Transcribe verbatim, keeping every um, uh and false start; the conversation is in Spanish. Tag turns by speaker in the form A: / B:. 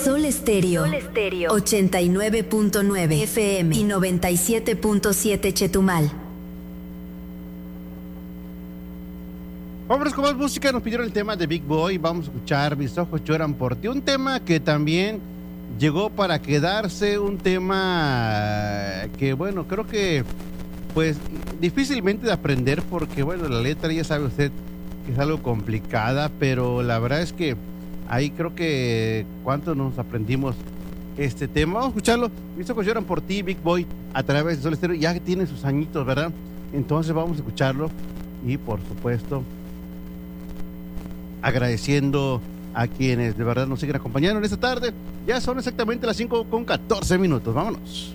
A: Sol Estéreo. Sol Estéreo. ochenta y nueve punto nueve F M y noventa y siete punto siete Chetumal.
B: Vámonos con más música. Nos pidieron el tema de Big Boy. Vamos a escuchar Mis ojos lloran por ti. Un tema que también llegó para quedarse. Un tema que, bueno, creo que pues difícilmente de aprender, porque bueno, la letra ya sabe usted que es algo complicada, pero la verdad es que ahí creo que cuánto nos aprendimos este tema. Vamos a escucharlo. Mis ojos lloran por ti, Big Boy, a través de Sol Estéreo. Ya que tiene sus añitos, ¿verdad? Entonces vamos a escucharlo y por supuesto agradeciendo a quienes de verdad nos siguen acompañando en esta tarde. Ya son exactamente las cinco con catorce minutos. Vámonos.